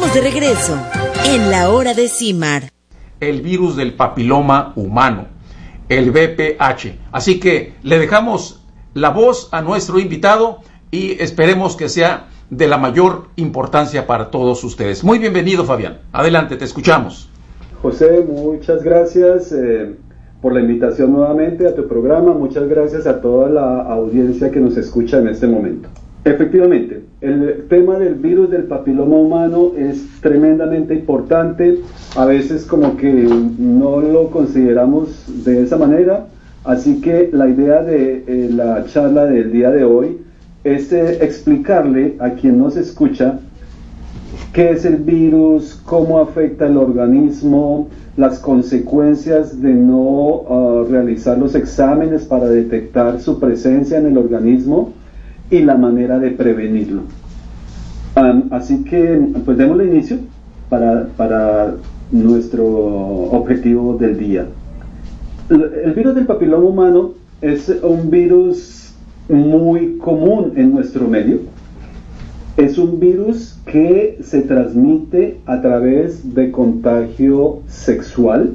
Estamos de regreso en la hora de CIMAR. El virus del papiloma humano, el VPH. Así que le dejamos la voz a nuestro invitado y esperemos que sea de la mayor importancia para todos ustedes. Muy bienvenido, Fabián. Adelante, te escuchamos. José, muchas gracias por la invitación nuevamente a tu programa. Muchas gracias a toda la audiencia que nos escucha en este momento. Efectivamente, el tema del virus del papiloma humano es tremendamente importante. A veces como que no lo consideramos de esa manera. Así que la idea de la charla del día de hoy es explicarle a quien nos escucha qué es el virus, cómo afecta el organismo, las consecuencias de no realizar los exámenes para detectar su presencia en el organismo y la manera de prevenirlo. Así que, pues démosle inicio para nuestro objetivo del día. El virus del papiloma humano es un virus muy común en nuestro medio. Es un virus que se transmite a través de contagio sexual.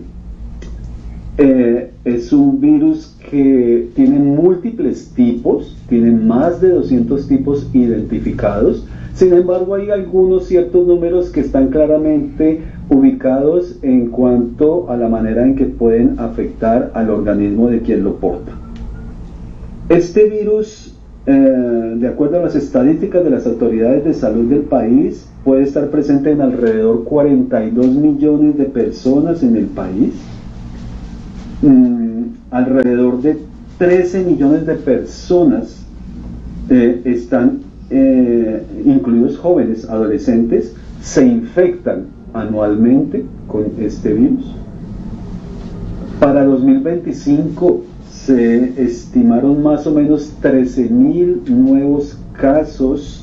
Es un virus que tiene múltiples tipos, tiene más de 200 tipos identificados. Sin embargo, hay algunos ciertos números que están claramente ubicados en cuanto a la manera en que pueden afectar al organismo de quien lo porta. Este virus, de acuerdo a las estadísticas de las autoridades de salud del país, puede estar presente en alrededor 42 millones de personas en el país. Alrededor de 13 millones de personas están, incluidos jóvenes, adolescentes, se infectan anualmente con este virus. Para 2025 se estimaron más o menos 13.000 nuevos casos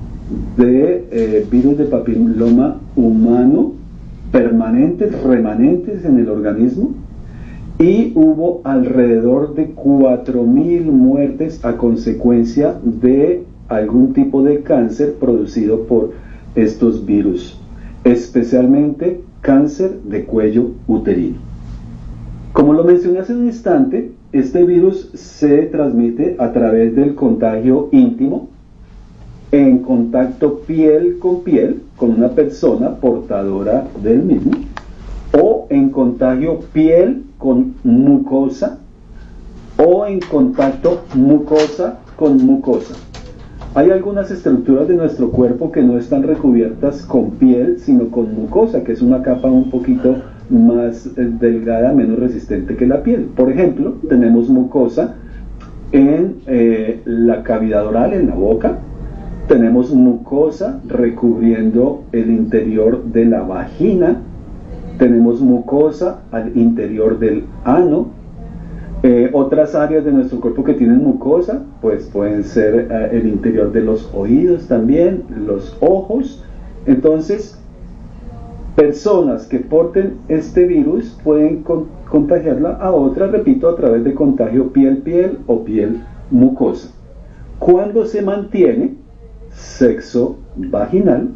de virus de papiloma humano permanentes, remanentes en el organismo, y hubo alrededor de 4.000 muertes a consecuencia de algún tipo de cáncer producido por estos virus, especialmente cáncer de cuello uterino. Como lo mencioné hace un instante, este virus se transmite a través del contagio íntimo, en contacto piel con una persona portadora del mismo, o en contagio piel con mucosa, o en contacto mucosa con mucosa. Hay algunas estructuras de nuestro cuerpo que no están recubiertas con piel, sino con mucosa, que es una capa un poquito más delgada, menos resistente que la piel. Por ejemplo, tenemos mucosa en la cavidad oral, en la boca. Tenemos mucosa recubriendo el interior de la vagina. Tenemos mucosa al interior del ano. Otras áreas de nuestro cuerpo que tienen mucosa, pues pueden ser el interior de los oídos también, los ojos. Entonces, personas que porten este virus pueden contagiarla a otras, repito, a través de contagio piel-piel o piel-mucosa. Cuando se mantiene sexo vaginal,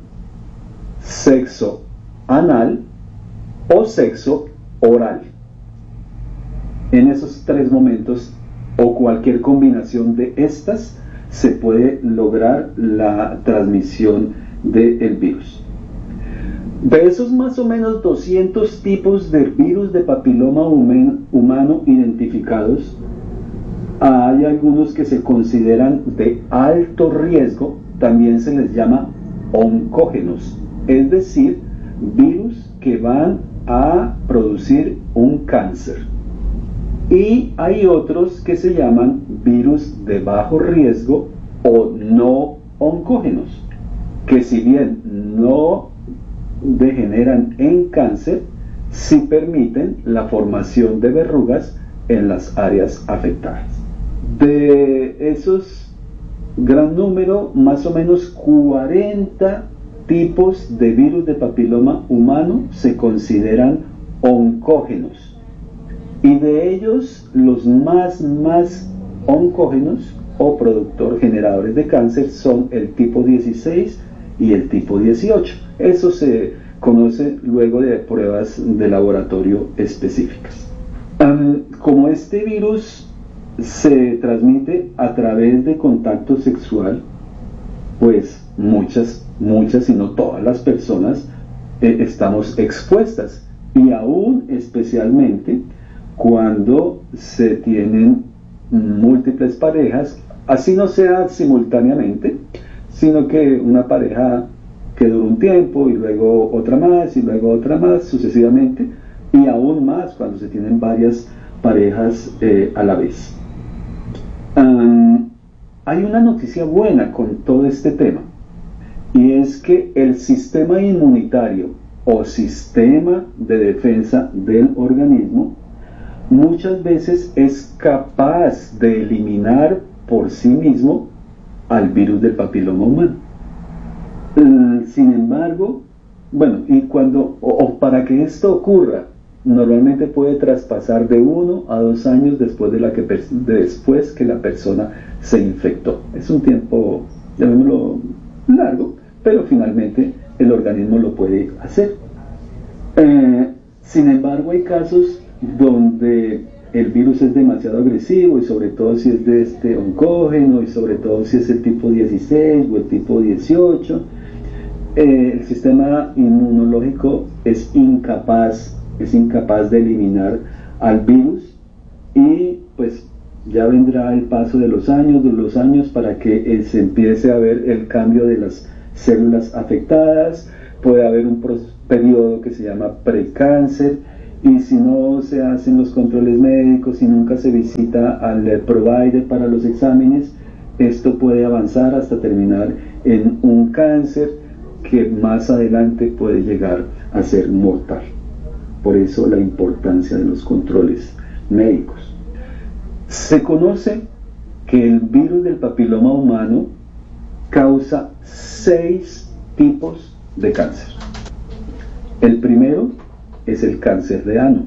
sexo anal o sexo oral. En esos tres momentos o cualquier combinación de estas se puede lograr la transmisión del virus. De esos más o menos 200 tipos de virus de papiloma humano identificados, hay algunos que se consideran de alto riesgo, también se les llama oncógenos, es decir, virus que van a producir un cáncer. Y hay otros que se llaman virus de bajo riesgo o no oncógenos, que si bien no degeneran en cáncer, sí permiten la formación de verrugas en las áreas afectadas. De esos gran número, más o menos 40 tipos de virus de papiloma humano se consideran oncógenos. Y de ellos, los más oncógenos o generadores de cáncer son el tipo 16 y el tipo 18. Eso se conoce luego de pruebas de laboratorio específicas. Como este virus se transmite a través de contacto sexual, pues muchas, si no todas las personas estamos expuestas, y aún especialmente cuando se tienen múltiples parejas, así no sea simultáneamente, sino que una pareja que dura un tiempo y luego otra más y luego otra más sucesivamente, y aún más cuando se tienen varias parejas a la vez. Hay una noticia buena con todo este tema, y es que el sistema inmunitario o sistema de defensa del organismo muchas veces es capaz de eliminar por sí mismo al virus del papiloma humano. Sin embargo, bueno, y cuando, o para que esto ocurra, normalmente puede traspasar de 1 a 2 años después después que la persona se infectó. Es un tiempo, llamémoslo, largo, pero finalmente el organismo lo puede hacer. Sin embargo, hay casos donde el virus es demasiado agresivo, y sobre todo si es de este oncógeno, y sobre todo si es el tipo 16 o el tipo 18, el sistema inmunológico es incapaz de eliminar al virus, y pues ya vendrá el paso de los años para que se empiece a ver el cambio de las células afectadas. Puede haber un periodo que se llama precáncer, y si no se hacen los controles médicos y nunca se visita al provider para los exámenes, esto puede avanzar hasta terminar en un cáncer que más adelante puede llegar a ser mortal. Por eso la importancia de los controles médicos. Se conoce que el virus del papiloma humano causa 6 tipos de cáncer. El primero es el cáncer de ano.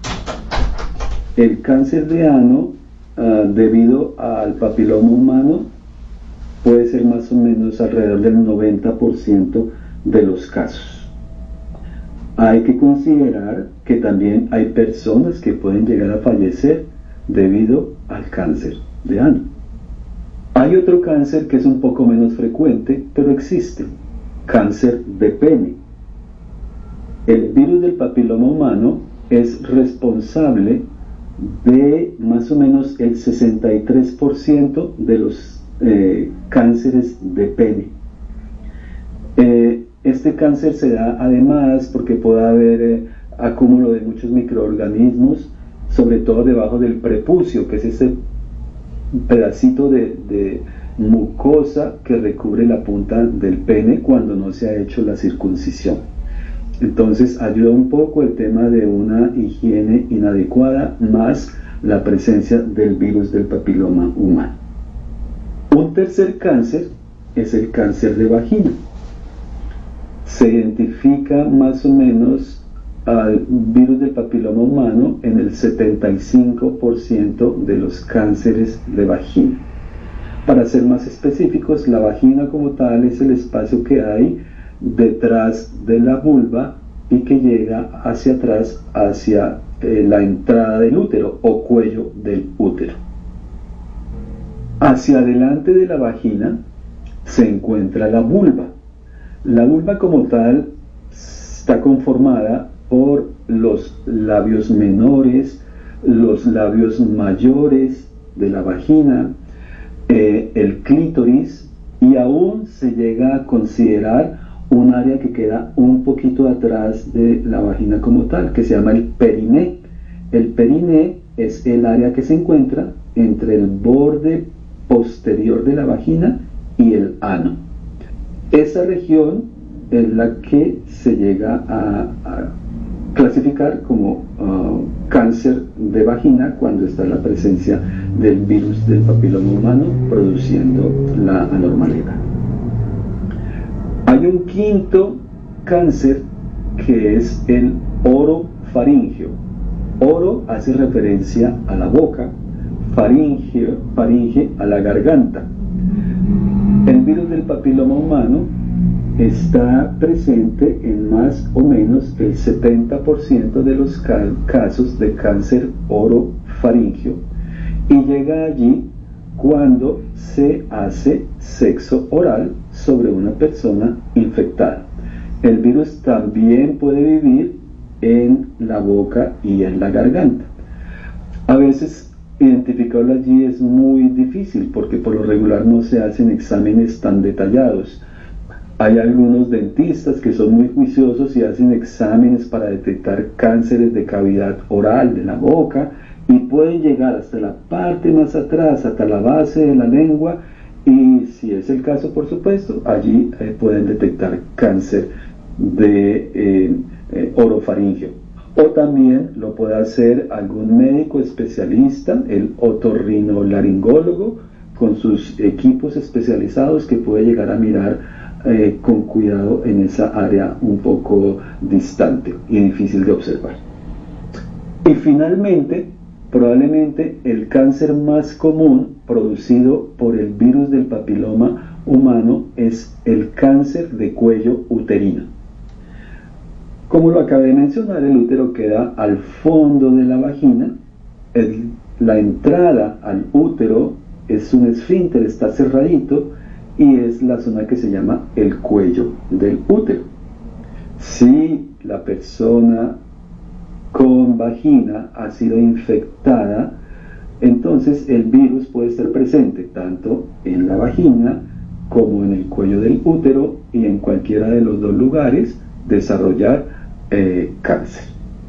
El cáncer de ano, debido al papiloma humano, puede ser más o menos alrededor del 90% de los casos. Hay que considerar que también hay personas que pueden llegar a fallecer debido al cáncer de ano. Hay otro cáncer que es un poco menos frecuente, pero existe: cáncer de pene. El virus del papiloma humano es responsable de más o menos el 63% de los cánceres de pene. Este cáncer se da además porque puede haber acúmulo de muchos microorganismos, sobre todo debajo del prepucio, que es ese pedacito de mucosa que recubre la punta del pene cuando no se ha hecho la circuncisión. Entonces ayuda un poco el tema de una higiene inadecuada, más la presencia del virus del papiloma humano. Un tercer cáncer es el cáncer de vagina. Se identifica más o menos al virus del papiloma humano en el 75% de los cánceres de vagina. Para ser más específicos, la vagina como tal es el espacio que hay detrás de la vulva y que llega hacia atrás, hacia la entrada del útero o cuello del útero. Hacia adelante de la vagina se encuentra la vulva. La vulva como tal está conformada por los labios menores, los labios mayores de la vagina, el clítoris, y aún se llega a considerar un área que queda un poquito atrás de la vagina como tal, que se llama el periné. El periné es el área que se encuentra entre el borde posterior de la vagina y el ano. Esa región es la que se llega a clasificar como cáncer de vagina cuando está la presencia del virus del papiloma humano produciendo la anormalidad. Hay un quinto cáncer que es el orofaringeo. Oro hace referencia a la boca, faringe a la garganta. El virus del papiloma humano está presente en más o menos el 70% de los casos de cáncer orofaríngeo y llega allí cuando se hace sexo oral sobre una persona infectada. El virus también puede vivir en la boca y en la garganta. A veces identificarlo allí es muy difícil porque por lo regular no se hacen exámenes tan detallados. Hay algunos dentistas que son muy juiciosos y hacen exámenes para detectar cánceres de cavidad oral de la boca y pueden llegar hasta la parte más atrás, hasta la base de la lengua, y si es el caso, por supuesto, allí pueden detectar cáncer de orofaríngeo. O también lo puede hacer algún médico especialista, el otorrinolaringólogo, con sus equipos especializados que puede llegar a mirar con cuidado en esa área un poco distante y difícil de observar. Y finalmente, probablemente el cáncer más común producido por el virus del papiloma humano es el cáncer de cuello uterino. Como lo acabé de mencionar, el útero queda al fondo de la vagina. La entrada al útero es un esfínter, está cerradito, y es la zona que se llama el cuello del útero. Si la persona con vagina ha sido infectada, entonces el virus puede estar presente tanto en la vagina como en el cuello del útero, y en cualquiera de los dos lugares desarrollar cáncer.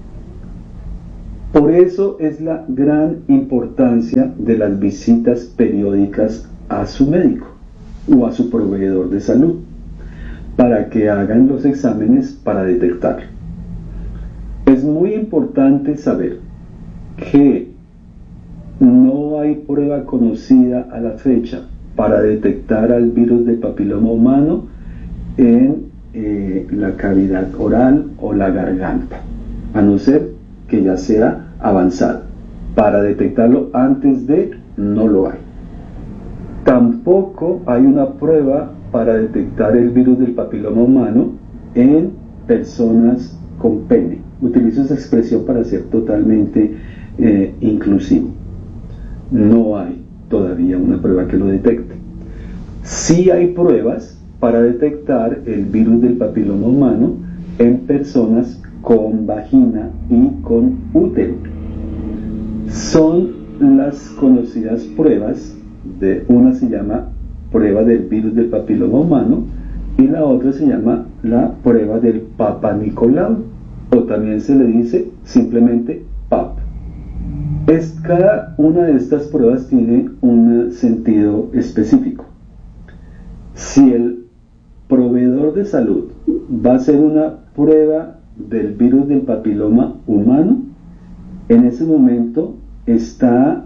Por eso es la gran importancia de las visitas periódicas a su médico o a su proveedor de salud, para que hagan los exámenes para detectarlo. Es muy importante saber que no hay prueba conocida a la fecha para detectar al virus del papiloma humano en la cavidad oral o la garganta, a no ser que ya sea avanzado. Para detectarlo antes de, no lo hay. Tampoco hay una prueba para detectar el virus del papiloma humano en personas con pene. Utilizo esa expresión para ser totalmente inclusivo. No hay todavía una prueba que lo detecte. Sí hay pruebas para detectar el virus del papiloma humano en personas con vagina y con útero. Son las conocidas pruebas una se llama prueba del virus del papiloma humano y la otra se llama la prueba del Papa Nicolau, o también se le dice simplemente PAP. Cada una de estas pruebas tiene un sentido específico. Si el proveedor de salud va a hacer una prueba del virus del papiloma humano, en ese momento está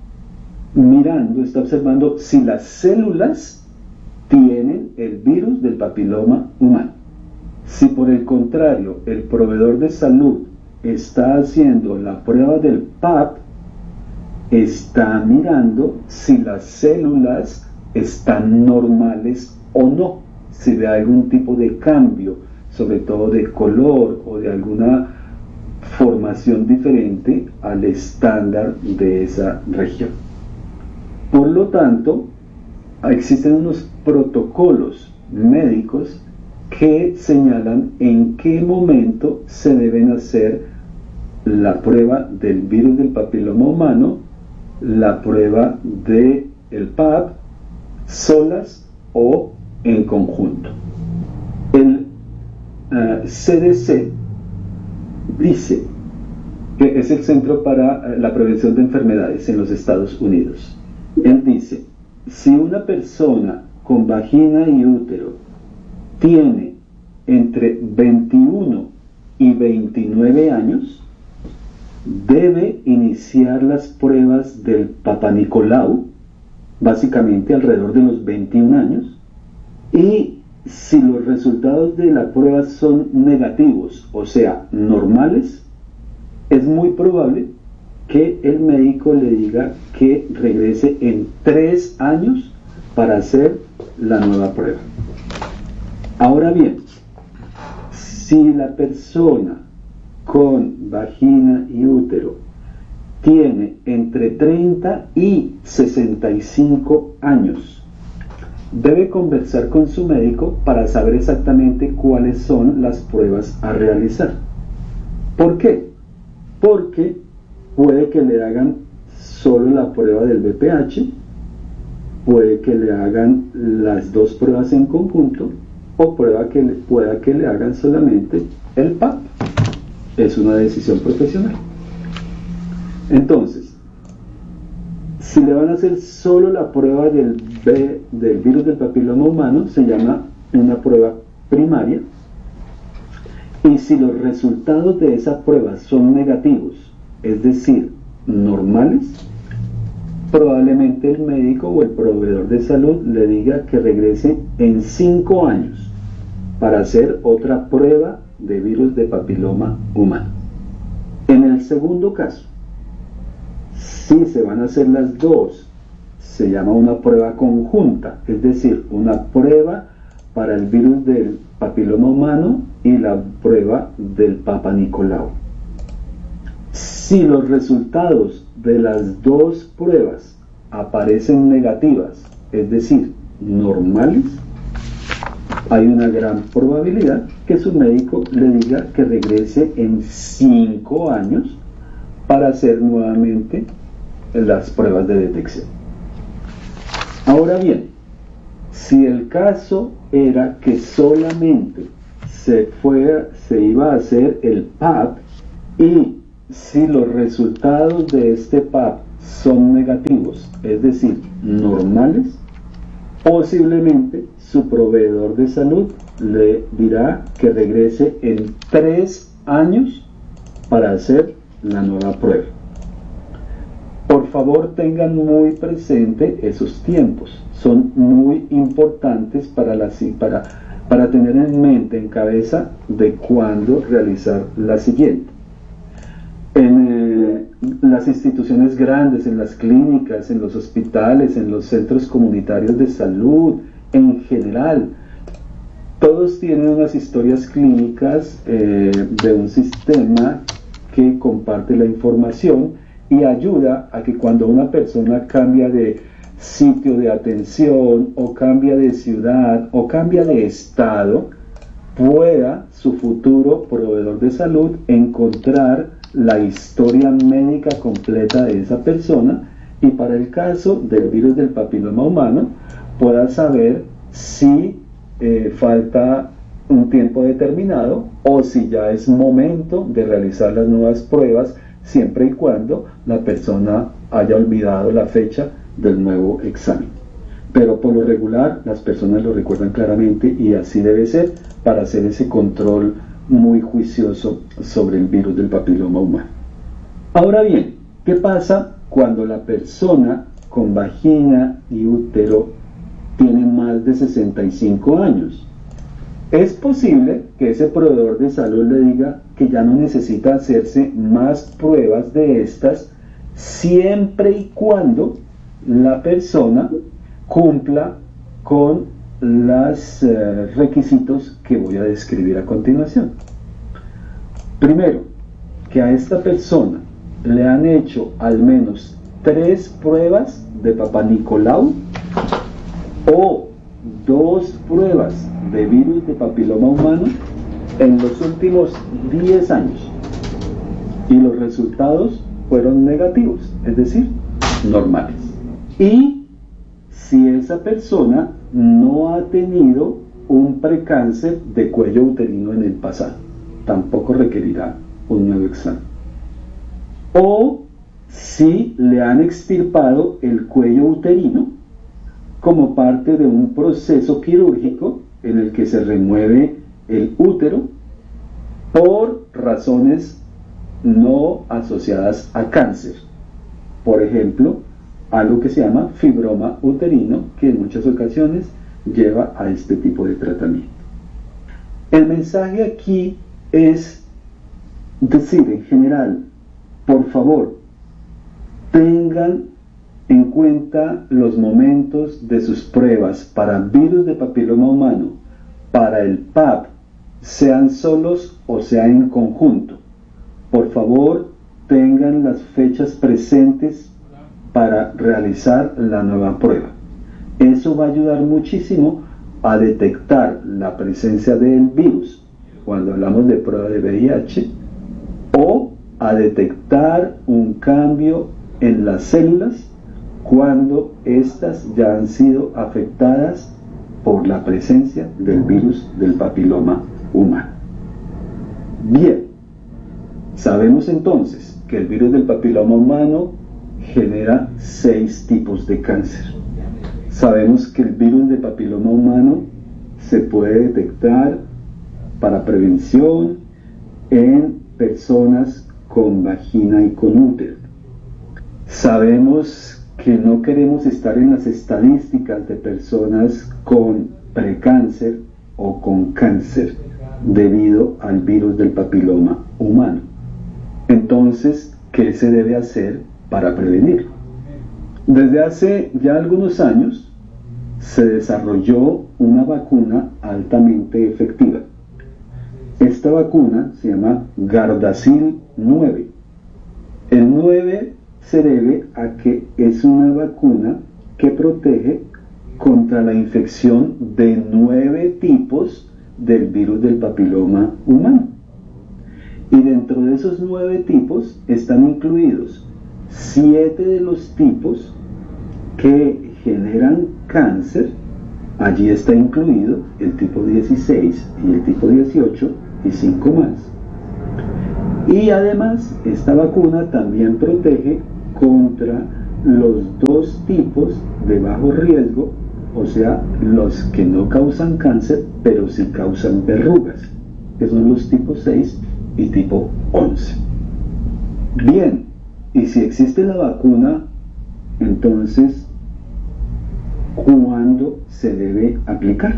observando si las células tienen el virus del papiloma humano. Si por el contrario el proveedor de salud está haciendo la prueba del PAP, está mirando si las células están normales o no, si ve algún tipo de cambio, sobre todo de color o de alguna formación diferente al estándar de esa región. Por lo tanto, existen unos protocolos médicos que señalan en qué momento se deben hacer la prueba del virus del papiloma humano, la prueba del PAP, solas o en conjunto. El CDC dice que es el Centro para la Prevención de Enfermedades en los Estados Unidos. Él dice, si una persona con vagina y útero tiene entre 21 y 29 años, debe iniciar las pruebas del Papa Nicolau, básicamente alrededor de los 21 años, y si los resultados de la prueba son negativos, o sea, normales, es muy probable que el médico le diga que regrese en 3 años para hacer la nueva prueba. Ahora bien, si la persona con vagina y útero tiene entre 30 y 65 años, debe conversar con su médico para saber exactamente cuáles son las pruebas a realizar. ¿Por qué? Porque puede que le hagan solo la prueba del BPH, puede que le hagan las dos pruebas en conjunto, o pueda que le hagan solamente el PAP. Es una decisión profesional. Entonces, si le van a hacer solo la prueba del virus del papiloma humano, se llama una prueba primaria. Y si los resultados de esa prueba son negativos, es decir, normales, probablemente el médico o el proveedor de salud le diga que regrese en 5 años para hacer otra prueba de virus de papiloma humano. En el segundo caso, si se van a hacer las dos, se llama una prueba conjunta, es decir, una prueba para el virus del papiloma humano y la prueba del Papa Nicolau. Si los resultados de las dos pruebas aparecen negativas, es decir, normales, hay una gran probabilidad que su médico le diga que regrese en 5 años para hacer nuevamente las pruebas de detección. Ahora bien, si el caso era que solamente se iba a hacer el PAP, y si los resultados de este PAP son negativos, es decir, normales, posiblemente su proveedor de salud le dirá que regrese en 3 años para hacer la nueva prueba. Por favor, tengan muy presente esos tiempos. Son muy importantes para tener en mente, en cabeza, de cuándo realizar la siguiente. En las instituciones grandes, en las clínicas, en los hospitales, en los centros comunitarios de salud, en general, todos tienen unas historias clínicas de un sistema que comparte la información y ayuda a que cuando una persona cambia de sitio de atención o cambia de ciudad o cambia de estado, pueda su futuro proveedor de salud encontrar la historia médica completa de esa persona, y para el caso del virus del papiloma humano pueda saber si falta un tiempo determinado o si ya es momento de realizar las nuevas pruebas, siempre y cuando la persona haya olvidado la fecha del nuevo examen. Pero por lo regular las personas lo recuerdan claramente, y así debe ser para hacer ese control muy juicioso sobre el virus del papiloma humano. Ahora bien, ¿qué pasa cuando la persona con vagina y útero tiene más de 65 años? Es posible que ese proveedor de salud le diga que ya no necesita hacerse más pruebas de estas, siempre y cuando la persona cumpla con los requisitos que voy a describir a continuación. Primero, que a esta persona le han hecho al menos 3 pruebas de Papa Nicolau o 2 pruebas de virus de papiloma humano en los últimos 10 años y los resultados fueron negativos, es decir, normales. Y si esa persona no ha tenido un precáncer de cuello uterino en el pasado, tampoco requerirá un nuevo examen. O si le han extirpado el cuello uterino como parte de un proceso quirúrgico en el que se remueve el útero por razones no asociadas a cáncer. Por ejemplo, algo que se llama fibroma uterino, que en muchas ocasiones lleva a este tipo de tratamiento. El mensaje aquí es decir, en general, por favor, tengan en cuenta los momentos de sus pruebas para virus de papiloma humano para el PAP, sean solos o sea en conjunto. Por favor, tengan las fechas presentes para realizar la nueva prueba. Eso va a ayudar muchísimo a detectar la presencia del virus cuando hablamos de prueba de VIH, o a detectar un cambio en las células cuando éstas ya han sido afectadas por la presencia del virus del papiloma humano. Bien, sabemos entonces que el virus del papiloma humano genera 6 tipos de cáncer. Sabemos que el virus del papiloma humano se puede detectar para prevención en personas con vagina y con útero. Sabemos que no queremos estar en las estadísticas de personas con precáncer o con cáncer debido al virus del papiloma humano. Entonces, ¿qué se debe hacer para prevenirlo? Desde hace ya algunos años se desarrolló una vacuna altamente efectiva. Esta vacuna se llama Gardasil 9. El 9 se debe a que es una vacuna que protege contra la infección de 9 tipos del virus del papiloma humano. Y dentro de esos 9 tipos están incluidos 7 de los tipos que generan cáncer. Allí está incluido el tipo 16 y el tipo 18 y 5 más. Y además esta vacuna también protege contra los 2 tipos de bajo riesgo, o sea, los que no causan cáncer pero sí causan verrugas, que son los tipos 6 y tipo 11. Bien, y si existe la vacuna, entonces, ¿cuándo se debe aplicar?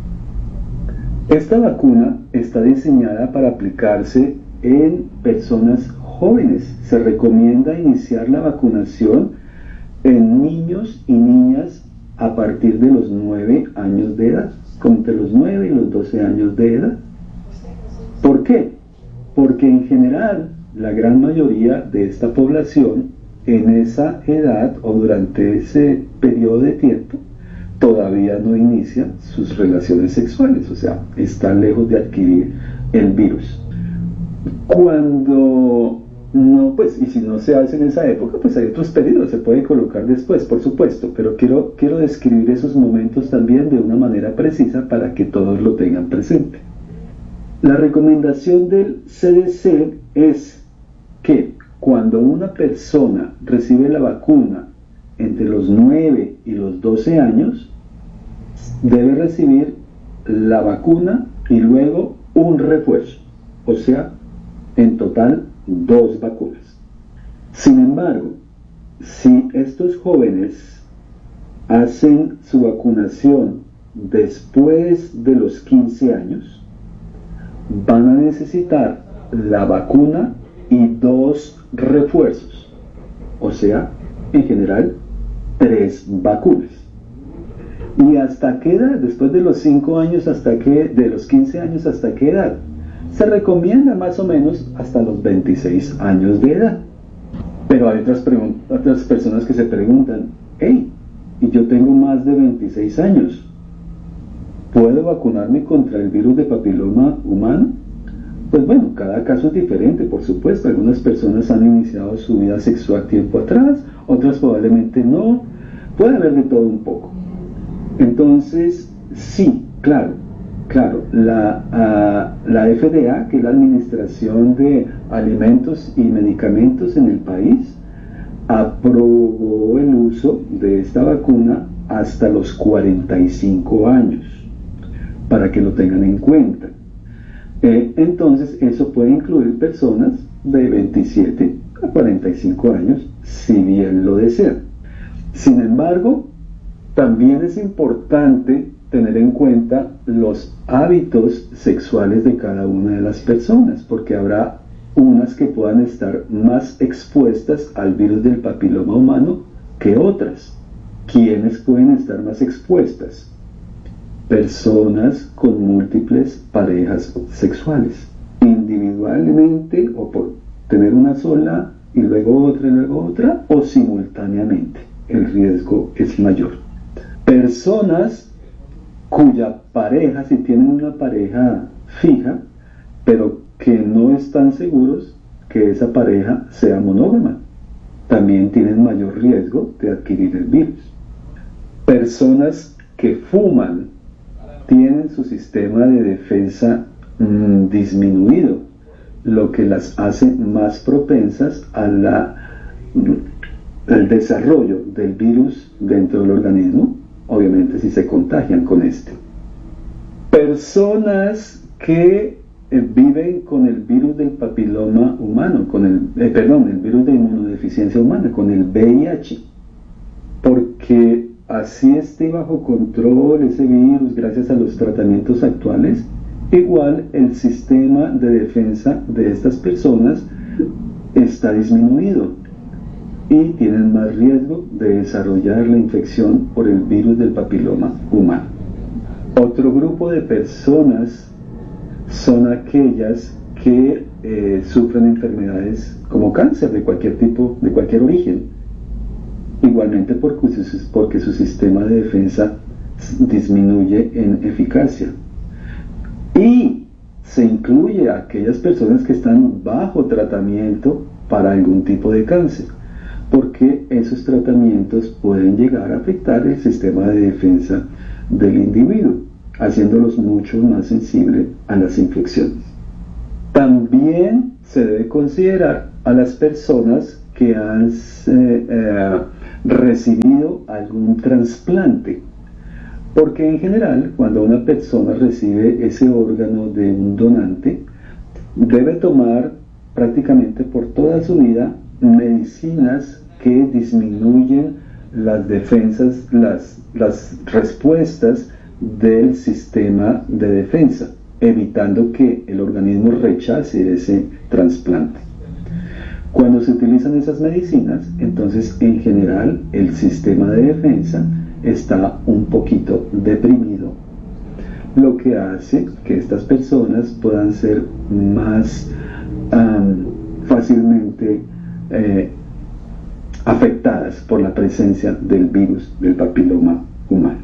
Esta vacuna está diseñada para aplicarse en personas jóvenes. Se recomienda iniciar la vacunación en niños y niñas a partir de los 9 años de edad, entre los 9 y los 12 años de edad. ¿Por qué? Porque en general la gran mayoría de esta población en esa edad o durante ese periodo de tiempo todavía no inicia sus relaciones sexuales, o sea, está lejos de adquirir el virus. Cuando no, pues, y si no se hace en esa época, pues hay otros periodos, se puede colocar después, por supuesto, pero quiero describir esos momentos también de una manera precisa para que todos lo tengan presente. La recomendación del CDC es que cuando una persona recibe la vacuna entre los 9 y los 12 años, debe recibir la vacuna y luego un refuerzo, o sea, en total 2 vacunas. Sin embargo, si estos jóvenes hacen su vacunación después de los 15 años, van a necesitar la vacuna y 2 refuerzos, o sea, en general 3 vacunas. ¿Y hasta qué edad? Después de los 5 años, de los 15 años, ¿hasta qué edad? Se recomienda más o menos hasta los 26 años de edad. Pero hay otras personas que se preguntan, hey, y yo tengo más de 26 años, ¿puedo vacunarme contra el virus de papiloma humano? Pues bueno, cada caso es diferente, por supuesto. Algunas personas han iniciado su vida sexual tiempo atrás, otras probablemente no. Puede haber de todo un poco. Entonces, sí, claro, la FDA, que es la Administración de Alimentos y Medicamentos en el país, aprobó el uso de esta vacuna hasta los 45 años, para que lo tengan en cuenta. Entonces, eso puede incluir personas de 27 a 45 años, si bien lo desean. Sin embargo, también es importante tener en cuenta los hábitos sexuales de cada una de las personas, porque habrá unas que puedan estar más expuestas al virus del papiloma humano que otras. ¿Quiénes pueden estar más expuestas? personas con múltiples parejas sexuales, individualmente o por tener una sola y luego otra, o simultáneamente. El riesgo es mayor. Personas cuya pareja, si tienen una pareja fija, pero que no están seguros que esa pareja sea monógama, también tienen mayor riesgo de adquirir el virus. Personas que fuman tienen su sistema de defensa disminuido, lo que las hace más propensas al desarrollo del virus dentro del organismo, obviamente si se contagian con este. Personas que viven con el virus del papiloma humano, el virus de inmunodeficiencia humana, con el VIH, porque así esté bajo control ese virus gracias a los tratamientos actuales, igual el sistema de defensa de estas personas está disminuido y tienen más riesgo de desarrollar la infección por el virus del papiloma humano. Otro grupo de personas son aquellas que sufren enfermedades como cáncer de cualquier tipo, de cualquier origen, igualmente porque su sistema de defensa disminuye en eficacia. Y se incluye a aquellas personas que están bajo tratamiento para algún tipo de cáncer, porque esos tratamientos pueden llegar a afectar el sistema de defensa del individuo, haciéndolos mucho más sensibles a las infecciones. También se debe considerar a las personas que han recibido algún trasplante, porque en general cuando una persona recibe ese órgano de un donante, debe tomar prácticamente por toda su vida medicinas que disminuyen las defensas, las respuestas del sistema de defensa, evitando que el organismo rechace ese trasplante. Cuando se utilizan esas medicinas, entonces en general el sistema de defensa está un poquito deprimido, lo que hace que estas personas puedan ser más fácilmente afectadas por la presencia del virus del papiloma humano.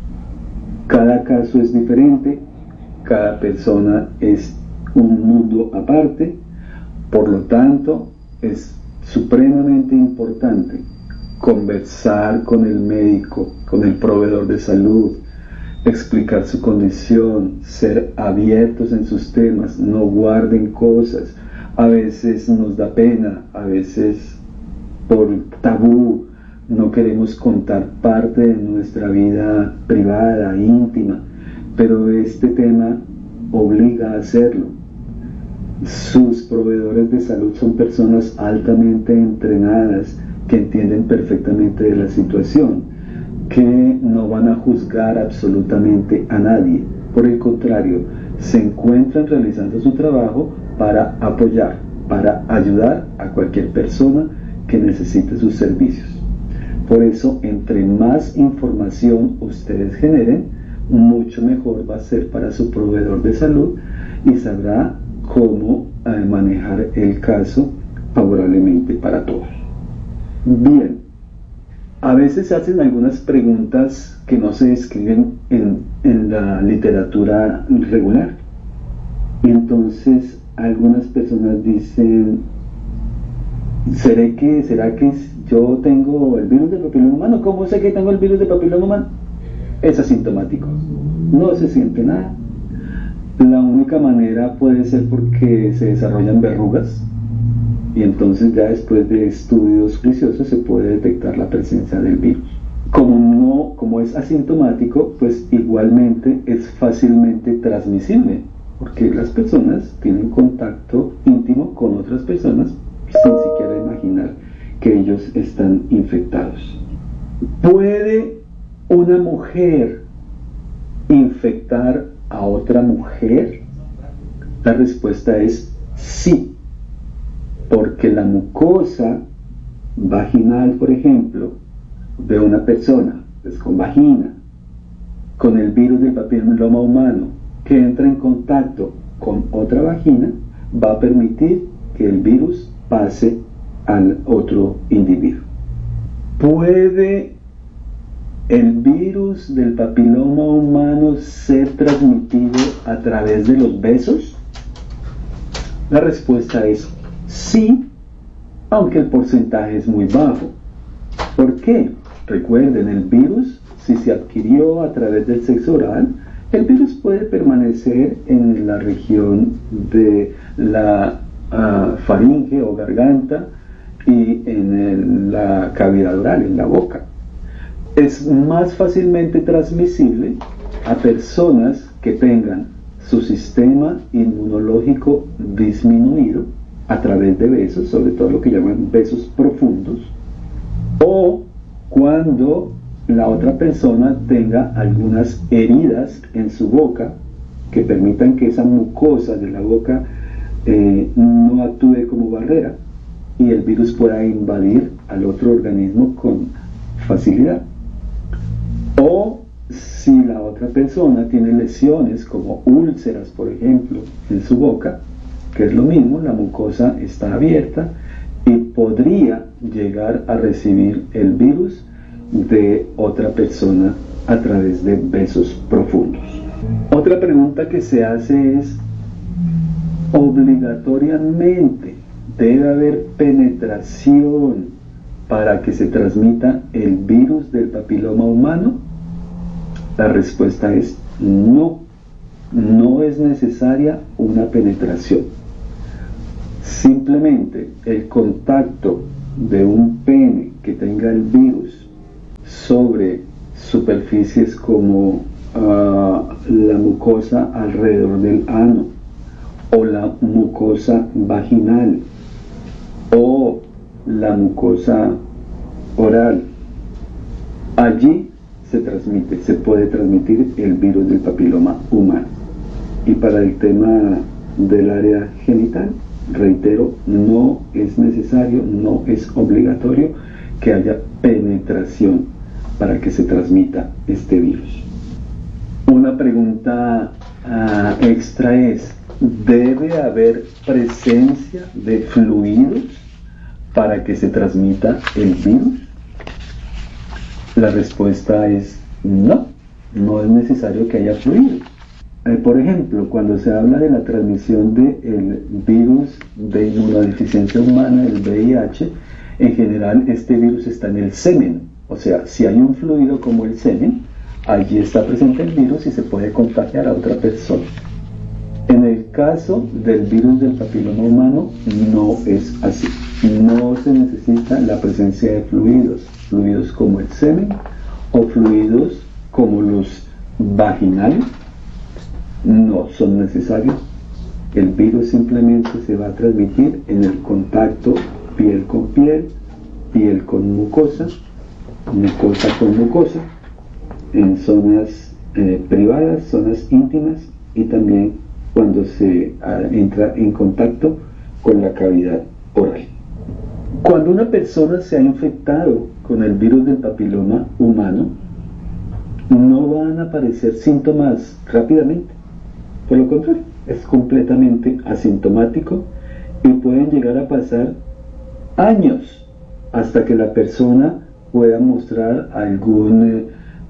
Cada caso es diferente, cada persona es un mundo aparte, por lo tanto es supremamente importante conversar con el médico, con el proveedor de salud, explicar su condición, ser abiertos en sus temas, no guarden cosas. A veces nos da pena, a veces por tabú no queremos contar parte de nuestra vida privada, íntima, pero este tema obliga a hacerlo. Sus proveedores de salud son personas altamente entrenadas que entienden perfectamente de la situación, que no van a juzgar absolutamente a nadie. Por el contrario, se encuentran realizando su trabajo para apoyar, para ayudar a cualquier persona que necesite sus servicios. Por eso, entre más información ustedes generen, mucho mejor va a ser para su proveedor de salud y sabrá cómo manejar el caso favorablemente para todos. Bien, a veces se hacen algunas preguntas que no se describen en la literatura regular. Y entonces algunas personas dicen, ¿será que yo tengo el virus del papiloma humano? ¿Cómo sé que tengo el virus del papiloma humano? Es asintomático, no se siente nada. La única manera puede ser porque se desarrollan verrugas y entonces ya después de estudios juiciosos se puede detectar la presencia del virus. Como es asintomático, pues igualmente es fácilmente transmisible, porque las personas tienen contacto íntimo con otras personas sin siquiera imaginar que ellos están infectados. ¿Puede una mujer infectar a otra mujer? La respuesta es sí, porque la mucosa vaginal, por ejemplo, de una persona, pues con vagina, con el virus del papiloma humano que entra en contacto con otra vagina va a permitir que el virus pase al otro individuo. ¿Puede el virus del papiloma humano ser transmitido a través de los besos? La respuesta es sí, aunque el porcentaje es muy bajo. ¿Por qué? Recuerden, el virus, si se adquirió a través del sexo oral, el virus puede permanecer en la región de la faringe o garganta y en la cavidad oral, en la boca. Es más fácilmente transmisible a personas que tengan su sistema inmunológico disminuido a través de besos, sobre todo lo que llaman besos profundos, o cuando la otra persona tenga algunas heridas en su boca que permitan que esa mucosa de la boca no actúe como barrera y el virus pueda invadir al otro organismo con facilidad. O si la otra persona tiene lesiones como úlceras, por ejemplo, en su boca, que es lo mismo, la mucosa está abierta y podría llegar a recibir el virus de otra persona a través de besos profundos. Otra pregunta que se hace es, ¿obligatoriamente debe haber penetración para que se transmita el virus del papiloma humano? La respuesta es no, no es necesaria una penetración. Simplemente el contacto de un pene que tenga el virus sobre superficies como la mucosa alrededor del ano o la mucosa vaginal o la mucosa oral, allí se puede transmitir el virus del papiloma humano. Y para el tema del área genital, reitero, no es necesario, no es obligatorio que haya penetración para que se transmita este virus. Una pregunta extra es, ¿debe haber presencia de fluidos para que se transmita el virus? La respuesta es no, no es necesario que haya fluidos. Por ejemplo, cuando se habla de la transmisión del virus de inmunodeficiencia humana, el VIH, en general este virus está en el semen. O sea, si hay un fluido como el semen, allí está presente el virus y se puede contagiar a otra persona. En el caso del virus del papiloma humano, no es así. No se necesita la presencia de fluidos como el semen o fluidos como los vaginales, no son necesarios. El virus simplemente se va a transmitir en el contacto piel con piel, piel con mucosa, mucosa con mucosa, en zonas privadas, zonas íntimas y también cuando se entra en contacto con la cavidad oral. Cuando una persona se ha infectado con el virus del papiloma humano, no van a aparecer síntomas rápidamente. Por lo contrario, es completamente asintomático y pueden llegar a pasar años hasta que la persona pueda mostrar algún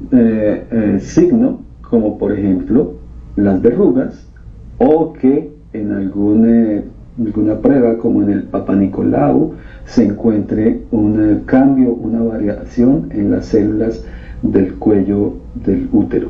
signo, como por ejemplo las verrugas, o que en alguna prueba, como en el Papa Nicolau, se encuentre un cambio, una variación en las células del cuello del útero,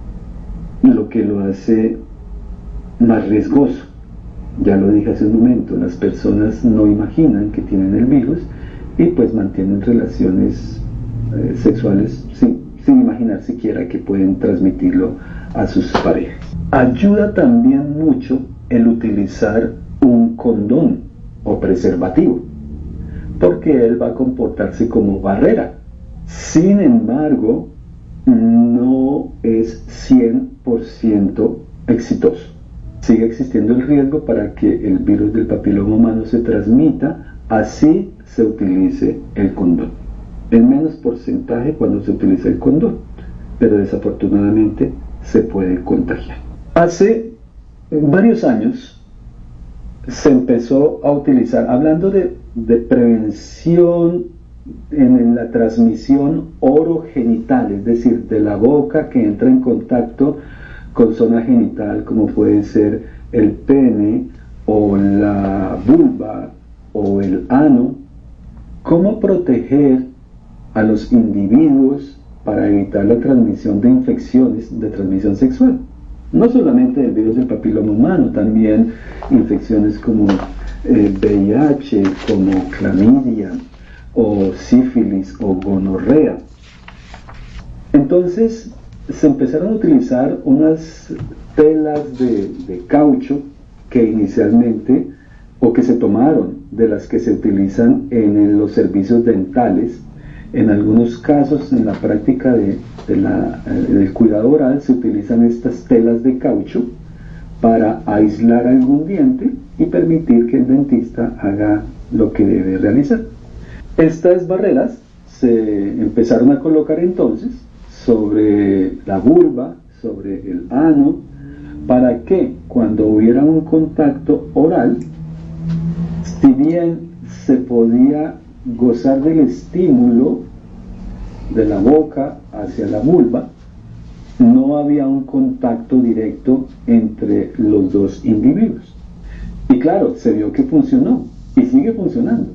lo que lo hace más riesgoso. Ya lo dije hace un momento, las personas no imaginan que tienen el virus y pues mantienen relaciones sexuales sin imaginar siquiera que pueden transmitirlo a sus parejas. Ayuda también mucho el utilizar un condón o preservativo, porque él va a comportarse como barrera. Sin embargo, no es 100% exitoso. Sigue existiendo el riesgo para que el virus del papiloma humano se transmita, así se utilice el condón. En menos porcentaje cuando se utiliza el condón. pero desafortunadamente se puede contagiar. Hace varios años se empezó a utilizar, hablando de prevención en la transmisión orogenital, es decir, de la boca que entra en contacto con zona genital, como puede ser el pene o la vulva o el ano. ¿Cómo proteger a los individuos para evitar la transmisión de infecciones de transmisión sexual? No solamente del virus del papiloma humano, también infecciones como VIH, como clamidia, o sífilis, o gonorrea. Entonces se empezaron a utilizar unas telas de caucho que inicialmente, o que se tomaron de las que se utilizan en los servicios dentales. En algunos casos, en la práctica del cuidado oral, se utilizan estas telas de caucho para aislar algún diente y permitir que el dentista haga lo que debe realizar. Estas barreras se empezaron a colocar entonces sobre la vulva, sobre el ano, para que cuando hubiera un contacto oral, si bien se podía gozar del estímulo de la boca hacia la vulva, no había un contacto directo entre los dos individuos. Y claro, se vio que funcionó y sigue funcionando.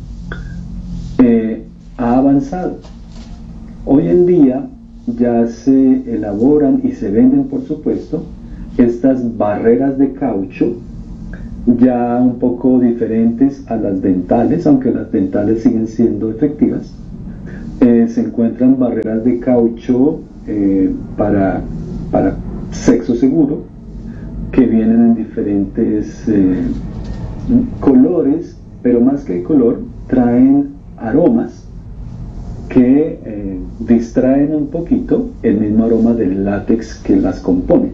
Ha avanzado. Hoy en día ya se elaboran y se venden, por supuesto, estas barreras de caucho, ya un poco diferentes a las dentales, aunque las dentales siguen siendo efectivas. Se encuentran barreras de caucho para sexo seguro, que vienen en diferentes colores, pero más que el color, traen aromas que distraen un poquito el mismo aroma del látex que las compone.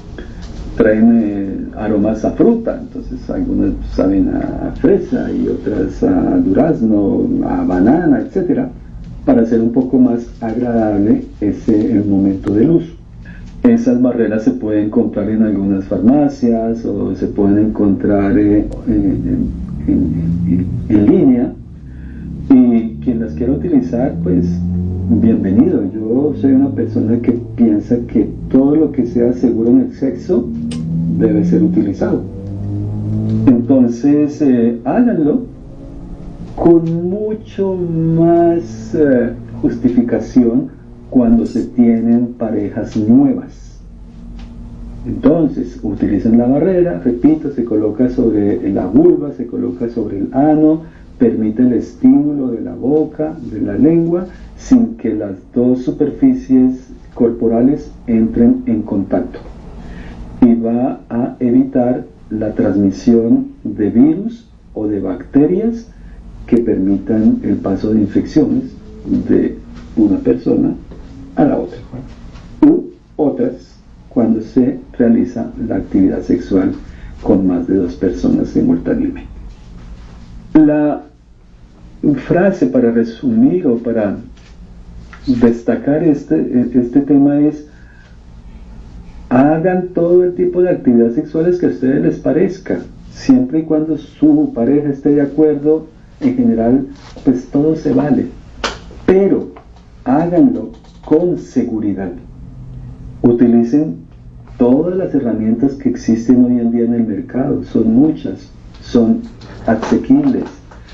Traen aromas a fruta, entonces algunas saben a fresa y otras a durazno, a banana, etcétera, para hacer un poco más agradable el momento del uso. Esas barreras se pueden comprar en algunas farmacias o se pueden encontrar en línea, y quien las quiera utilizar, pues bienvenido. Yo soy una persona que piensa que todo lo que sea seguro en el sexo debe ser utilizado. Entonces háganlo con mucho más justificación cuando se tienen parejas nuevas. Entonces utilicen la barrera, repito, se coloca sobre la vulva, se coloca sobre el ano, permite el estímulo de la boca, de la lengua, sin que las dos superficies corporales entren en contacto, y va a evitar la transmisión de virus o de bacterias que permitan el paso de infecciones de una persona a la otra, u otras cuando se realiza la actividad sexual con más de 2 personas simultáneamente. La frase para resumir o para destacar este tema es: hagan todo el tipo de actividades sexuales que a ustedes les parezca, siempre y cuando su pareja esté de acuerdo. En general, pues todo se vale, pero háganlo con seguridad. Utilicen todas las herramientas que existen hoy en día en el mercado, son muchas, son asequibles.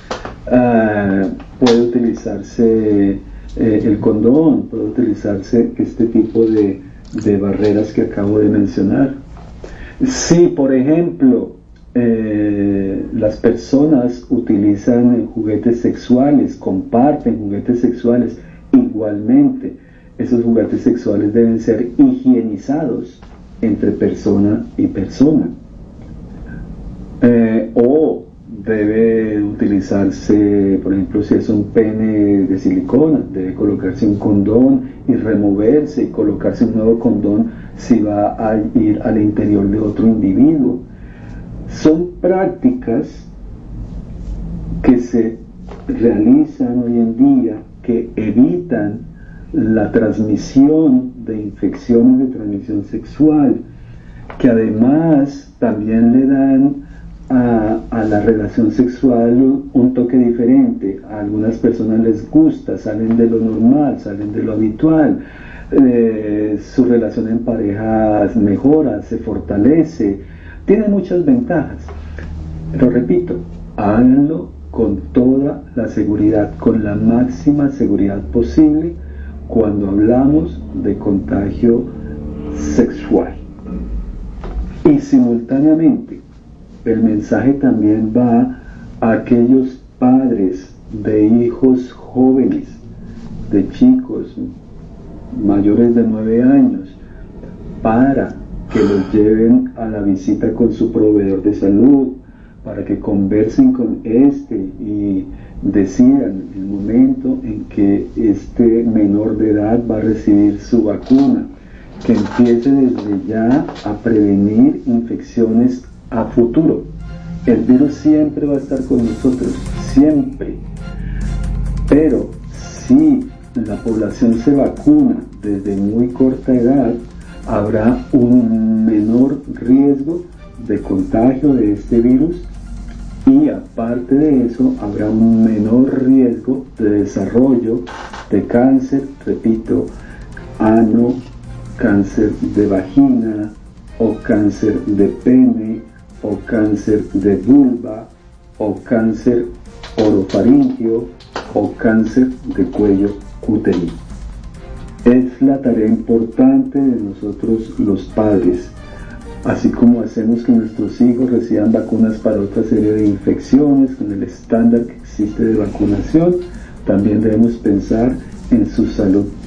Puede utilizarse el condón, puede utilizarse este tipo de barreras que acabo de mencionar. Si, por ejemplo, las personas utilizan juguetes sexuales, comparten juguetes sexuales, igualmente esos juguetes sexuales deben ser higienizados entre persona y persona. O debe utilizarse, por ejemplo, si es un pene de silicona, debe colocarse un condón y removerse y colocarse un nuevo condón si va a ir al interior de otro individuo. Son prácticas que se realizan hoy en día que evitan la transmisión de infecciones de transmisión sexual, que además también le dan a la relación sexual un toque diferente. A algunas personas les gusta, salen de lo normal, salen de lo habitual, su relación en pareja mejora, se fortalece, tiene muchas ventajas. Pero repito, háganlo con toda la seguridad, con la máxima seguridad posible cuando hablamos de contagio sexual. Y simultáneamente, el mensaje también va a aquellos padres de hijos jóvenes, de chicos mayores de 9 años, para que los lleven a la visita con su proveedor de salud, para que conversen con este y decidan el momento en que este menor de edad va a recibir su vacuna, que empiece desde ya a prevenir infecciones a futuro. El virus siempre va a estar con nosotros, siempre. Pero si la población se vacuna desde muy corta edad, habrá un menor riesgo de contagio de este virus, y aparte de eso habrá un menor riesgo de desarrollo de cáncer, repito, ano, cáncer de vagina, o cáncer de pene, o cáncer de vulva, o cáncer orofaríngeo, o cáncer de cuello uterino. Es la tarea importante de nosotros los padres. Así como hacemos que nuestros hijos reciban vacunas para otra serie de infecciones con el estándar que existe de vacunación, también debemos pensar en su salud